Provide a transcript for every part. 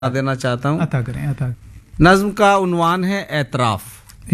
دینا چاہتا ہوں. عطا کریں. نظم کا عنوان ہے اعتراف.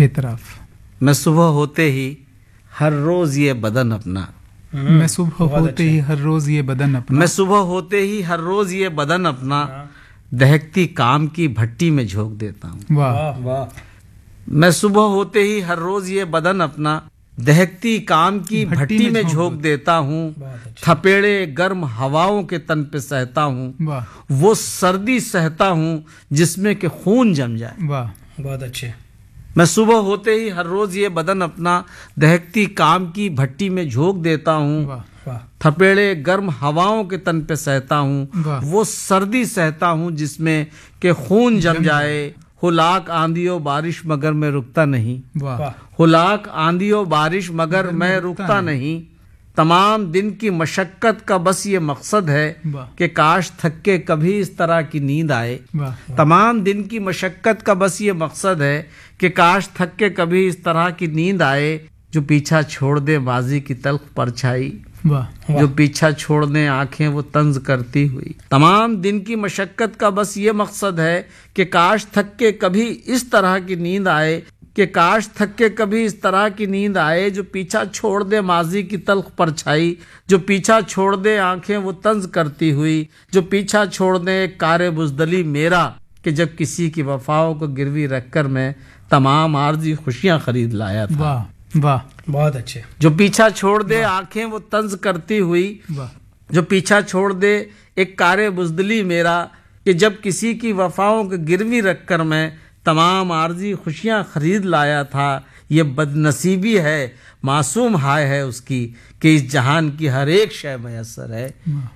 میں صبح ہوتے ہی ہر روز یہ بدن اپنا میں صبح ہوتے ہی ہر روز یہ بدن اپنا میں صبح ہوتے ہی ہر روز یہ بدن اپنا دہکتی کام کی بھٹی میں جھونک دیتا ہوں. واہ. میں صبح ہوتے ہی ہر روز یہ بدن اپنا دہکتی کام کی بھٹی میں جھونک دیتا ہوں. تھپیڑے گرم ہواؤں کے تن پہ سہتا ہوں. وہ سردی سہتا ہوں جس میں کہ خون جم جائے. بہت اچھے. میں صبح ہوتے ہی ہر روز یہ بدن اپنا دہکتی کام کی بھٹی میں جھونک دیتا ہوں. تھپیڑے گرم ہواؤں کے تن پہ سہتا ہوں. وہ سردی سہتا ہوں جس میں کہ خون جم جائے. ہلاک آندھی و بارش مگر میں رکتا نہیں. ہلاک آندھی و بارش مگر میں رکتا نہیں. تمام دن کی مشقت کا بس یہ مقصد ہے کہ کاش تھک کے کبھی اس طرح کی نیند آئے. تمام دن کی مشقت کا بس یہ مقصد ہے کہ کاش تھک کے کبھی اس طرح کی نیند آئے جو پیچھا چھوڑ دے ماضی کی تلخ پرچھائی. جو پیچھا چھوڑ دیں آنکھیں وہ طنز کرتی ہوئی. تمام دن کی مشقت کا بس یہ مقصد ہے کہ کاش تھک کے کبھی اس طرح کی نیند آئے کہ کاش تھک کے کبھی اس طرح کی نیند آئے جو پیچھا چھوڑ دے ماضی کی تلخ پرچھائی. جو پیچھا چھوڑ دے آنکھیں وہ طنز کرتی ہوئی. جو پیچھا چھوڑ دے ایک کار بزدلی میرا کہ جب کسی کی وفاؤں کو گروی رکھ کر میں تمام عارضی خوشیاں خرید لایا تھا. بہت اچھے. جو پیچھا چھوڑ دے آنکھیں وہ طنز کرتی ہوئی. جو پیچھا چھوڑ دے ایک کار بزدلی میرا کہ جب کسی کی وفاؤں کو گروی رکھ کر میں تمام عارضی خوشیاں خرید لایا تھا. یہ بد نصیبی ہے معصوم ہائے ہے اس کی کہ اس جہان کی ہر ایک شے میسر ہے.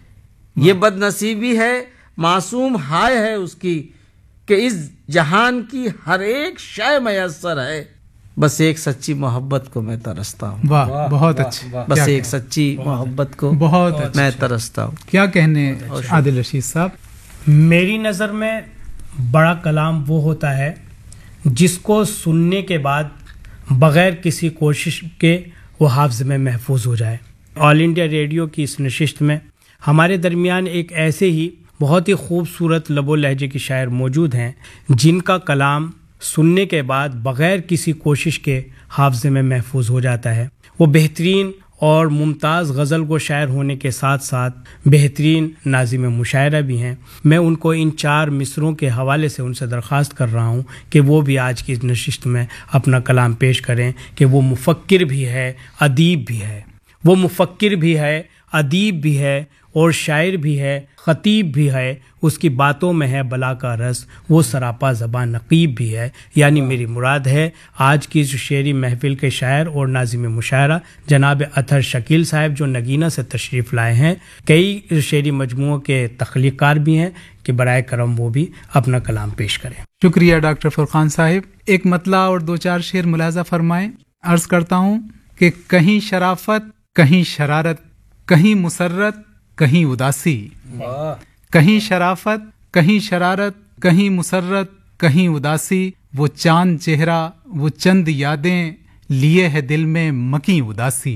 یہ بد نصیبی ہے معصوم ہائے ہے اس کی کہ اس جہان کی ہر ایک شے میسر ہے. بس ایک سچی محبت کو میں ترستا ہوں. واہ بہت اچھا. بس ایک سچی محبت کو بہت میں ترستا ہوں. کیا کہنے عادل رشید صاحب؟ میری نظر میں بڑا کلام وہ ہوتا ہے جس کو سننے کے بعد بغیر کسی کوشش کے وہ حافظ میں محفوظ ہو جائے. آل انڈیا ریڈیو کی اس نشست میں ہمارے درمیان ایک ایسے ہی بہت ہی خوبصورت لب و لہجے کی شاعر موجود ہیں جن کا کلام سننے کے بعد بغیر کسی کوشش کے حافظے میں محفوظ ہو جاتا ہے. وہ بہترین اور ممتاز غزل گو شاعر ہونے کے ساتھ ساتھ بہترین ناظم مشاعرہ بھی ہیں. میں ان کو ان 4 مصروں کے حوالے سے ان سے درخواست کر رہا ہوں کہ وہ بھی آج کی اس نشست میں اپنا کلام پیش کریں کہ وہ مفکر بھی ہے، ادیب بھی ہے. وہ مفکر بھی ہے، ادیب بھی ہے اور شاعر بھی ہے، خطیب بھی ہے. اس کی باتوں میں ہے بلا کا رس، وہ سراپا زبان نقیب بھی ہے. یعنی میری مراد ہے آج کی اس شعری محفل کے شاعر اور ناظم مشاعرہ جناب اطہر شکیل صاحب جو نگینہ سے تشریف لائے ہیں. کئی شعری مجموعوں کے تخلیق کار بھی ہیں کہ برائے کرم وہ بھی اپنا کلام پیش کریں. شکریہ ڈاکٹر فرقان صاحب. ایک مطلع اور 2-4 شعر ملاحظہ فرمائیں. عرض کرتا ہوں کہ کہیں شرافت، کہیں شرارت، کہیں مسرت، کہیں اداسی. کہیں شرافت، کہیں شرارت، کہیں مسرت، کہیں اداسی. وہ چاند چہرہ، وہ چند یادیں لیے ہے دل میں مکی اداسی.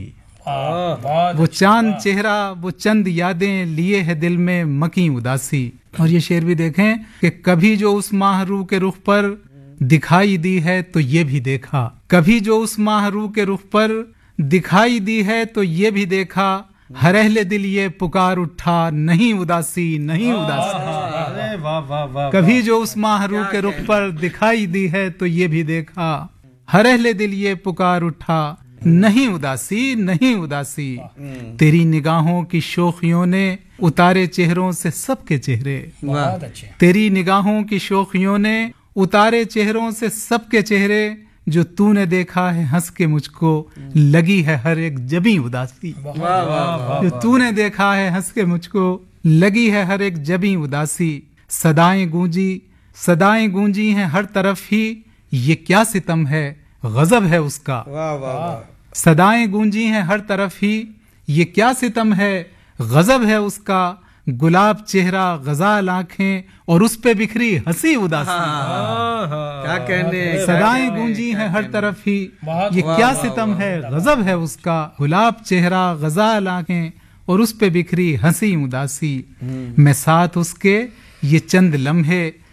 وہ چاند چہرہ، وہ چند یادیں لیے ہے دل میں مکی اداسی. اور یہ شعر بھی دیکھیں کہ کبھی جو اس ماہ رو کے رخ پر دکھائی دی ہے تو یہ بھی دیکھا. کبھی جو اس ماہ رو کے رخ پر دکھائی دی ہے تو یہ بھی دیکھا. ہر اہل دل یہ پکار اٹھا نہیں اداسی، نہیں اداسی. کبھی جو اس ماہ رو کے رخ پر دکھائی دی ہے تو یہ بھی دیکھا. ہر اہل دل یہ پکار اٹھا نہیں اداسی، نہیں اداسی. تیری نگاہوں کی شوخیوں نے اتارے چہروں سے سب کے چہرے. تیری نگاہوں کی شوخیوں نے اتارے چہروں سے سب کے چہرے. جو تو نے دیکھا ہے ہنس کے مجھ کو لگی ہے ہر ایک جبیں اداسی. جو تو نے دیکھا ہے ہنس کے مجھ کو لگی ہے ہر ایک جبیں اداسی. صدائیں گونجی ہیں ہر طرف ہی یہ کیا ستم ہے غضب ہے اس کا. صدائیں گونجی ہیں ہر طرف ہی یہ کیا ستم ہے غضب ہے اس کا. گلاب چہرہ غزال آنکھیں اور اس پہ بکھری ہنسی اداسی. کیا کہنے. صدائیں گونجی ہیں ہر طرف ہی یہ کیا ستم ہے غضب ہے اس کا. گلاب چہرہ غزال آنکھیں اور اس پہ بکھری ہنسی اداسی. میں ساتھ اس کے یہ چند لمحے